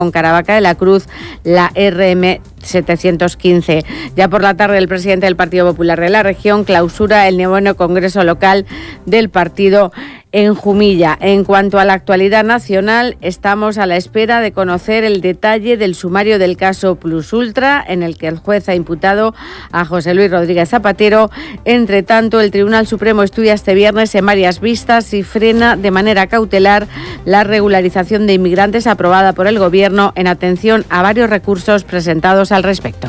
con Caravaca de la Cruz, la RM715. Ya por la tarde, el presidente del Partido Popular de la región clausura el noveno congreso local del partido en Jumilla. En cuanto a la actualidad nacional, estamos a la espera de conocer el detalle del sumario del caso Plus Ultra, en el que el juez ha imputado a José Luis Rodríguez Zapatero. Entre tanto, el Tribunal Supremo estudia este viernes en varias vistas si frena de manera cautelar la regularización de inmigrantes aprobada por el Gobierno en atención a varios recursos presentados al respecto.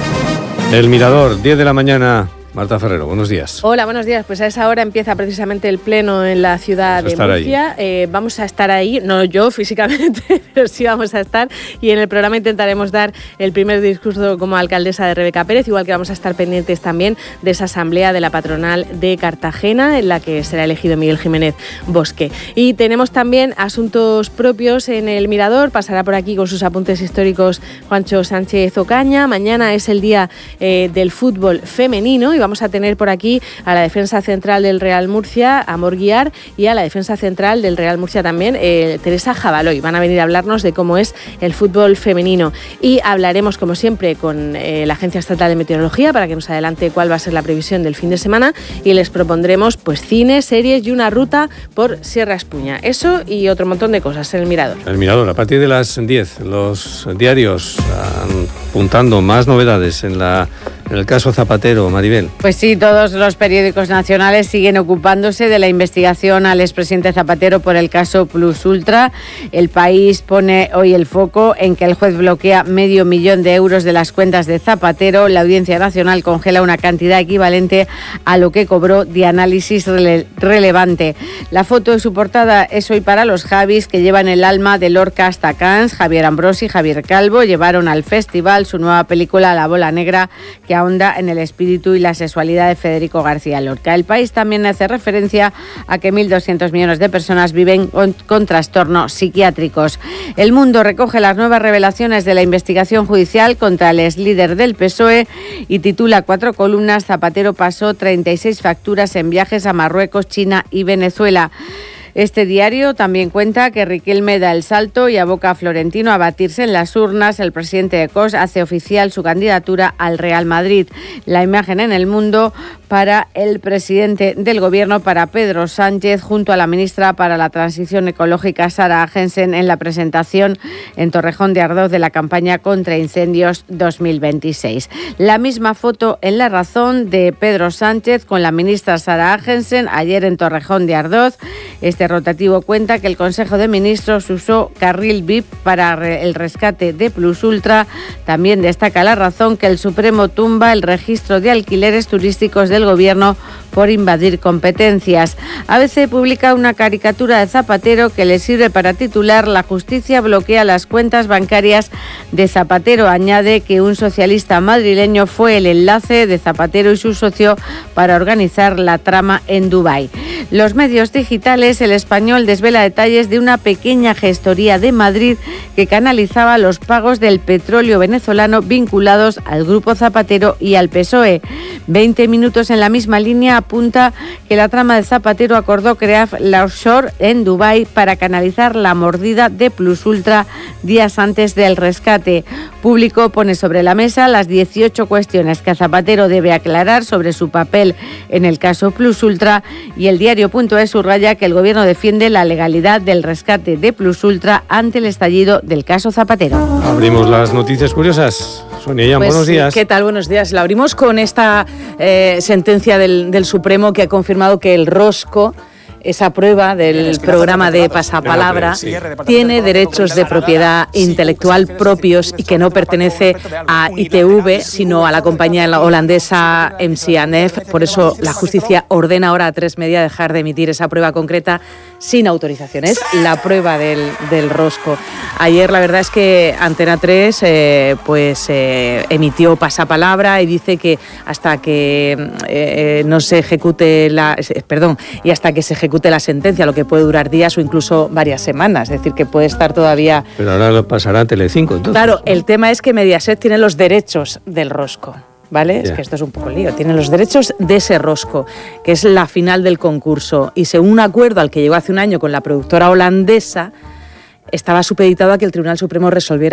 El Mirador, 10 de la mañana. Marta Ferrero, buenos días. Hola, buenos días. Pues a esa hora empieza precisamente el pleno en la ciudad de Murcia. Vamos a estar ahí, no yo físicamente, pero sí vamos a estar. Y en el programa intentaremos dar el primer discurso como alcaldesa de Rebeca Pérez, igual que vamos a estar pendientes también de esa asamblea de la patronal de Cartagena, en la que será elegido Miguel Jiménez Bosque. Y tenemos también asuntos propios en el Mirador. Pasará por aquí con sus apuntes históricos Juancho Sánchez Ocaña. Mañana es el día del fútbol femenino y vamos a tener por aquí a la defensa central del Real Murcia, Amor Guiar, y a la defensa central del Real Murcia también, Teresa Jabaloy. Van a venir a hablarnos de cómo es el fútbol femenino. Y hablaremos, como siempre, con la Agencia Estatal de Meteorología para que nos adelante cuál va a ser la previsión del fin de semana, y les propondremos pues cine, series y una ruta por Sierra Espuña. Eso y otro montón de cosas en el Mirador. El Mirador, a partir de las 10, los diarios apuntando más novedades en el caso Zapatero, Maribel. Pues sí, todos los periódicos nacionales siguen ocupándose de la investigación al expresidente Zapatero por el caso Plus Ultra. El País pone hoy el foco en que el juez bloquea $500.000 de euros de las cuentas de Zapatero. La Audiencia Nacional congela una cantidad equivalente a lo que cobró de análisis relevante. La foto de su portada es hoy para los Javis, que llevan el alma de Lorca hasta Cannes. Javier Ambrosi y Javier Calvo llevaron al festival su nueva película La Bola Negra, que ahonda en el espíritu y la sexualidad de Federico García Lorca. El País también hace referencia a que 1.200 millones de personas viven con trastornos psiquiátricos. El Mundo recoge las nuevas revelaciones de la investigación judicial contra el exlíder del PSOE y titula 4 columnas: Zapatero pasó 36 facturas en viajes a Marruecos, China y Venezuela. Este diario también cuenta que Riquelme da el salto y aboca a Florentino a batirse en las urnas. El presidente de COS hace oficial su candidatura al Real Madrid. La imagen en El Mundo para el presidente del Gobierno, para Pedro Sánchez, junto a la ministra para la Transición Ecológica, Sara Agensen, en la presentación en Torrejón de Ardoz de la campaña contra incendios 2026. La misma foto en La Razón de Pedro Sánchez con la ministra Sara Agensen ayer en Torrejón de Ardoz. Este rotativo cuenta que el Consejo de Ministros usó carril VIP para el rescate de Plus Ultra. También destaca La Razón que el Supremo tumba el registro de alquileres turísticos del Gobierno por invadir competencias. ABC publica una caricatura de Zapatero que le sirve para titular: La justicia bloquea las cuentas bancarias de Zapatero. Añade que un socialista madrileño fue el enlace de Zapatero y su socio para organizar la trama en Dubái. Los medios digitales, El Español desvela detalles de una pequeña gestoría de Madrid que canalizaba los pagos del petróleo venezolano vinculados al Grupo Zapatero y al PSOE. 20 minutos en la misma línea apunta que la trama de Zapatero acordó crear la offshore en Dubái para canalizar la mordida de Plus Ultra días antes del rescate. Público pone sobre la mesa las 18 cuestiones que Zapatero debe aclarar sobre su papel en el caso Plus Ultra, y el diario.es subraya que el Gobierno defiende la legalidad del rescate de Plus Ultra ante el estallido del caso Zapatero. Abrimos las noticias curiosas. Sonia Yan, buenos días. ¿Qué tal? Buenos días. La abrimos con esta sentencia del Supremo que ha confirmado que el rosco, esa prueba del programa de pasapalabra, tiene derechos de propiedad intelectual propios y que no pertenece a ITV, sino a la compañía holandesa MC&F. Por eso la justicia ordena ahora a 3 Media dejar de emitir esa prueba concreta sin autorización. Es la prueba del rosco. Ayer la verdad es que Antena 3 emitió pasapalabra y dice que hasta que no se ejecute y hasta que se ejecute la sentencia, lo que puede durar días o incluso varias semanas, es decir, que puede estar todavía... Pero ahora lo pasará a Telecinco, entonces. Claro, el tema es que Mediaset tiene los derechos del rosco, ¿vale? Yeah. Es que esto es un poco lío. Tienen los derechos de ese rosco, que es la final del concurso, y según un acuerdo al que llegó hace un año con la productora holandesa, estaba supeditado a que el Tribunal Supremo resolviera